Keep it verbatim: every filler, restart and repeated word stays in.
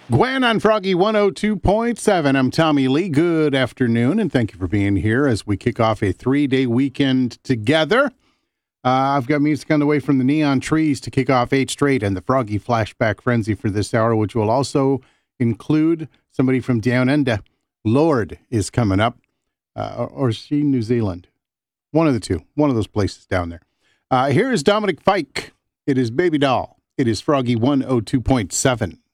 Gwen on Froggy one oh two point seven. I'm Tommy Lee. Good afternoon, and thank you for being here as we kick off a three-day weekend together. Uh, I've got music on the way from the Neon Trees to kick off eight straight and the Froggy Flashback Frenzy for this hour, which will also include somebody from Down Under. Lorde is coming up, uh, or, or is she New Zealand? One of the two. One of those places down there. Uh, here is Dominic Fike. It is Baby Doll. It is Froggy one oh two point seven.